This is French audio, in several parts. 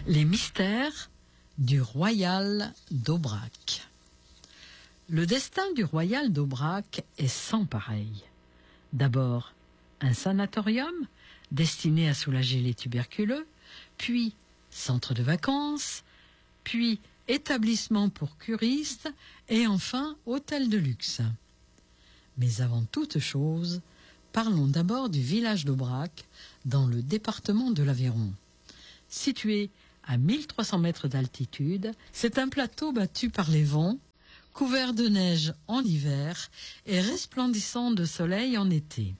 Les mystères du Royal d'Aubrac. Le destin du Royal d'Aubrac est sans pareil. D'abord, un sanatorium destiné à soulager les tuberculeux, puis centre de vacances, puis établissement pour curistes et enfin hôtel de luxe. Mais avant toute chose, parlons d'abord du village d'Aubrac dans le département de l'Aveyron. Situé à 1300 mètres d'altitude, c'est un plateau battu par les vents, couvert de neige en hiver et resplendissant de soleil en été.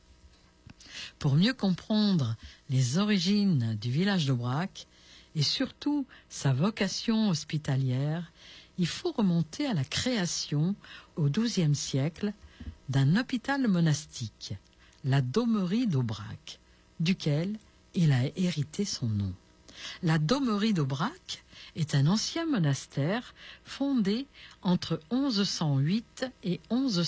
Pour mieux comprendre les origines du village d'Aubrac et surtout sa vocation hospitalière, il faut remonter à la création au XIIe siècle d'un hôpital monastique, la Daumerie d'Aubrac, duquel il a hérité son nom. La Daumerie d'Aubrac est un ancien monastère fondé entre 1108 et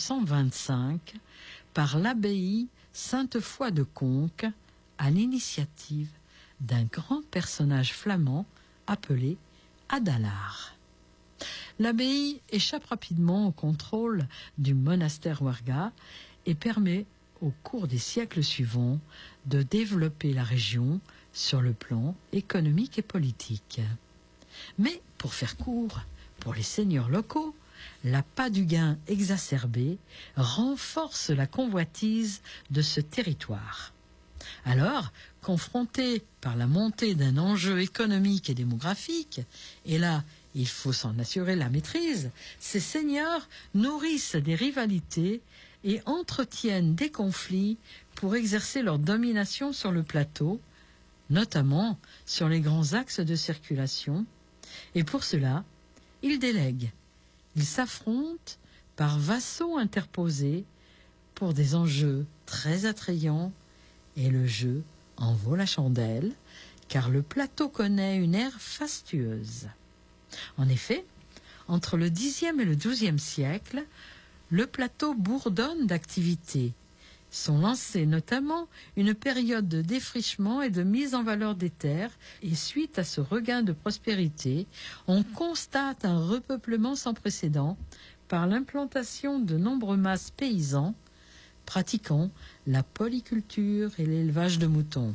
1125 par l'abbaye Sainte-Foy de Conques à l'initiative d'un grand personnage flamand appelé Adalard. L'abbaye échappe rapidement au contrôle du monastère Ouarga et permet au cours des siècles suivants de développer la région sur le plan économique et politique. Mais, pour faire court, pour les seigneurs locaux, l'appât du gain exacerbé renforce la convoitise de ce territoire. Alors, confrontés par la montée d'un enjeu économique et démographique, et là, il faut s'en assurer la maîtrise, ces seigneurs nourrissent des rivalités et entretiennent des conflits pour exercer leur domination sur le plateau, notamment sur les grands axes de circulation, et pour cela, ils délèguent. Ils s'affrontent par vassaux interposés pour des enjeux très attrayants, et le jeu en vaut la chandelle, car le plateau connaît une ère fastueuse. En effet, entre le Xe et le XIIe siècle, le plateau bourdonne d'activités. Sont lancées notamment une période de défrichement et de mise en valeur des terres, et suite à ce regain de prospérité, on constate un repeuplement sans précédent par l'implantation de nombreux masses paysans pratiquant la polyculture et l'élevage de moutons.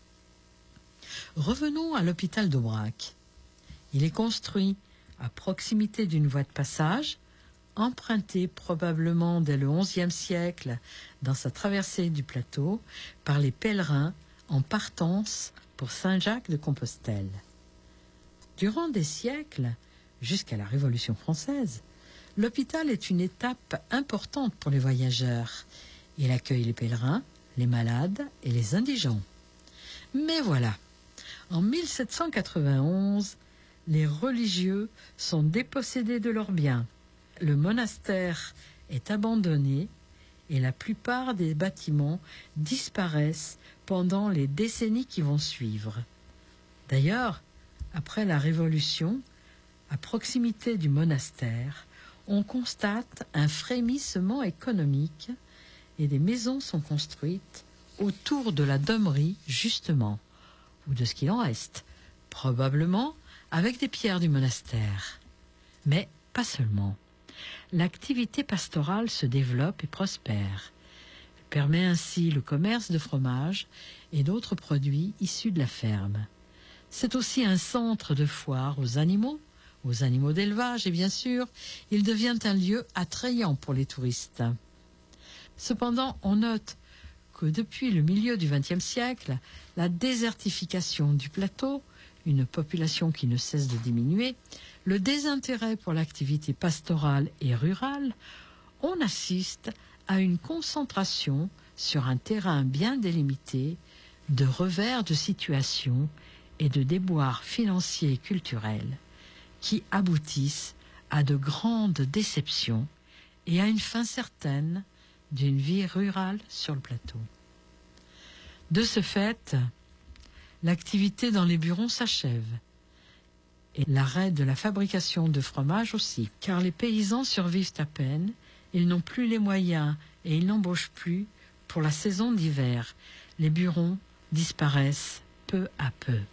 Revenons à l'hôpital d'Aubrac. Il est construit à proximité d'une voie de passage, emprunté probablement dès le XIe siècle dans sa traversée du plateau par les pèlerins en partance pour Saint-Jacques de Compostelle. Durant des siècles, jusqu'à la Révolution française, l'hôpital est une étape importante pour les voyageurs. Il accueille les pèlerins, les malades et les indigents. Mais voilà, en 1791, les religieux sont dépossédés de leurs biens. Le monastère est abandonné et la plupart des bâtiments disparaissent pendant les décennies qui vont suivre. D'ailleurs, après la Révolution, à proximité du monastère, on constate un frémissement économique et des maisons sont construites autour de la Daumerie, justement, ou de ce qu'il en reste, probablement avec des pierres du monastère. Mais pas seulement. L'activité pastorale se développe et prospère. Elle permet ainsi le commerce de fromage et d'autres produits issus de la ferme. C'est aussi un centre de foire aux animaux d'élevage et bien sûr, il devient un lieu attrayant pour les touristes. Cependant, on note que depuis le milieu du XXe siècle, la désertification du plateau, une population qui ne cesse de diminuer, le désintérêt pour l'activité pastorale et rurale, on assiste à une concentration sur un terrain bien délimité de revers de situation et de déboires financiers et culturels qui aboutissent à de grandes déceptions et à une fin certaine d'une vie rurale sur le plateau. De ce fait, l'activité dans les burons s'achève et l'arrêt de la fabrication de fromage aussi, car les paysans survivent à peine, ils n'ont plus les moyens et ils n'embauchent plus pour la saison d'hiver. Les burons disparaissent peu à peu.